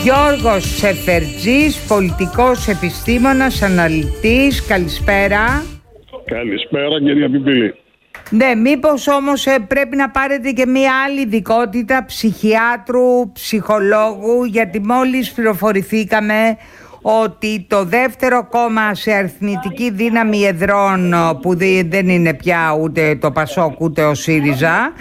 Γιώργος Σεφερτζής, πολιτικός επιστήμονας, αναλυτής. Καλησπέρα. Καλησπέρα κυρία Πιπίλη. Ναι, μήπως όμως πρέπει να πάρετε και μία άλλη ειδικότητα ψυχιάτρου, ψυχολόγου, γιατί μόλις πληροφορηθήκαμε ότι το δεύτερο κόμμα σε αριθμητική δύναμη εδρών, που δεν είναι πια ούτε το Πασόκ ούτε ο ΣΥΡΙΖΑ,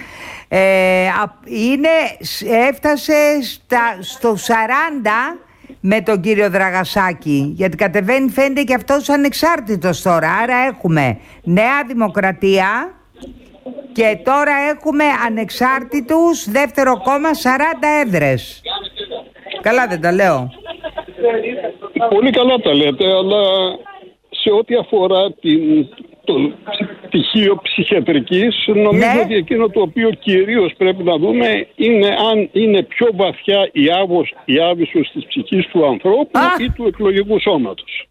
έφτασε στο 40 με τον κύριο Δραγασάκη, γιατί κατεβαίνει, φαίνεται και αυτός ανεξάρτητος τώρα. Άρα έχουμε Νέα Δημοκρατία και τώρα έχουμε ανεξάρτητους, δεύτερο κόμμα, 40 έδρες. Καλά δεν τα λέω? Πολύ καλά τα λέτε, αλλά σε ό,τι αφορά το πτυχίο ψυχιατρικής, νομίζω ότι εκείνο το οποίο κυρίως πρέπει να δούμε είναι αν είναι πιο βαθιά η άβυσος της ψυχής του ανθρώπου ή του εκλογικού σώματος.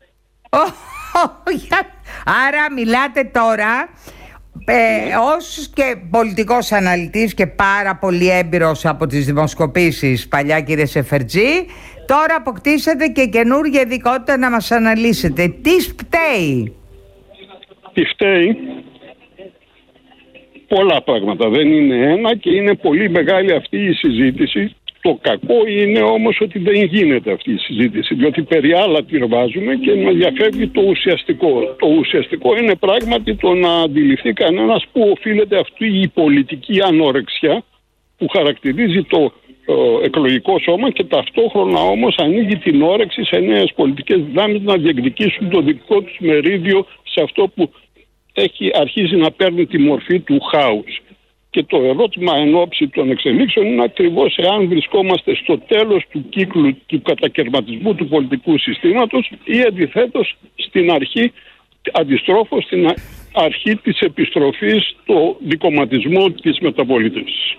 Άρα μιλάτε τώρα ως και πολιτικός αναλυτής και πάρα πολύ έμπειρος από τις δημοσκοπήσεις, παλιά κύριε Σεφερτζή, τώρα αποκτήσατε και καινούργια ειδικότητα να μας αναλύσετε. Τι φταίει? Τι φταίει? Πολλά πράγματα, δεν είναι ένα, και είναι πολύ μεγάλη αυτή η συζήτηση. Το κακό είναι όμως ότι δεν γίνεται αυτή η συζήτηση, διότι περί άλλα τη βάζουμε και μας διαφεύγει το ουσιαστικό. Το ουσιαστικό είναι πράγματι το να αντιληφθεί κανένας πού οφείλεται αυτή η πολιτική ανορεξιά που χαρακτηρίζει το εκλογικό σώμα, και ταυτόχρονα όμως ανοίγει την όρεξη σε νέες πολιτικές δυνάμεις να διεκδικήσουν το δικό τους μερίδιο σε αυτό που έχει αρχίσει να παίρνει τη μορφή του χάους. Και το ερώτημα εν ώψη των εξελίξεων είναι ακριβώς εάν βρισκόμαστε στο τέλος του κύκλου του κατακαιρματισμού του πολιτικού συστήματος ή αντιθέτως στην αρχή, αντιστρόφως στην αρχή της επιστροφής στο δικομματισμό της μεταπολίτευσης.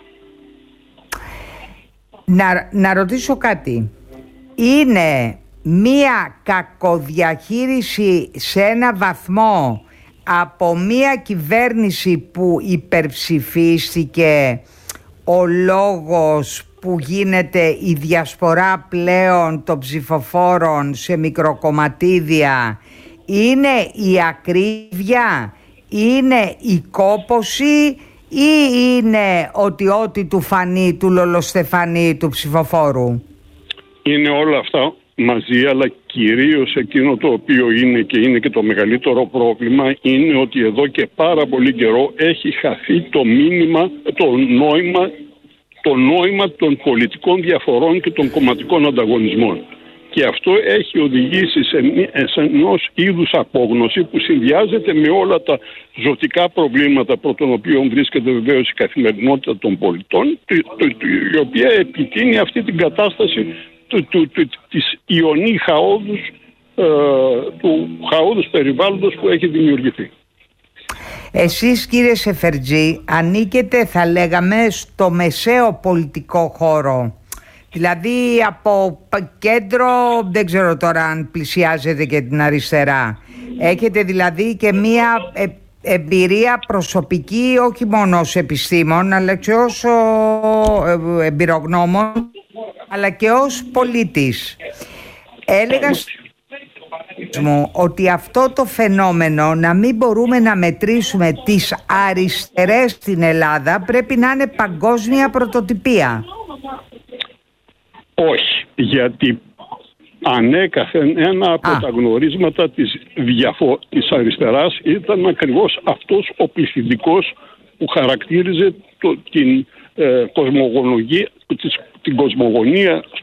Να ρωτήσω κάτι. Είναι μία κακοδιαχείριση σε ένα βαθμό από μία κυβέρνηση που υπερψηφίστηκε ο λόγος που γίνεται η διασπορά πλέον των ψηφοφόρων σε μικροκομματίδια? Είναι η ακρίβεια, είναι η κόπωση ή είναι ότι ό,τι του φανεί του λολοστεφανεί του ψηφοφόρου? Είναι όλα αυτά μαζί, αλλά κυρίως εκείνο το οποίο είναι και είναι και το μεγαλύτερο πρόβλημα είναι ότι εδώ και πάρα πολύ καιρό έχει χαθεί το μήνυμα, το νόημα των πολιτικών διαφορών και των κομματικών ανταγωνισμών. Και αυτό έχει οδηγήσει σε ενός είδους απόγνωση που συνδυάζεται με όλα τα ζωτικά προβλήματα προ των οποίων βρίσκεται βεβαίως η καθημερινότητα των πολιτών, η οποία επιτείνει αυτή την κατάσταση της ιονή χαόδους, του χαόδους περιβάλλοντος που έχει δημιουργηθεί. Εσείς κύριε Σεφερτζή ανήκετε, θα λέγαμε, στο μεσαίο πολιτικό χώρο. Δηλαδή από κέντρο, δεν ξέρω τώρα αν πλησιάζετε και την αριστερά. Έχετε δηλαδή και μία εμπειρία προσωπική, όχι μόνο ως επιστήμον, αλλά και ως εμπειρογνώμων, αλλά και ως πολίτης. Έλεγα μου ότι αυτό το φαινόμενο, να μην μπορούμε να μετρήσουμε τις αριστερές στην Ελλάδα, πρέπει να είναι παγκόσμια πρωτοτυπία. Όχι, γιατί ανέκαθεν ένα από τα γνωρίσματα της αριστεράς ήταν ακριβώς αυτός ο πληθυντικός που χαρακτήριζε την κοσμογονία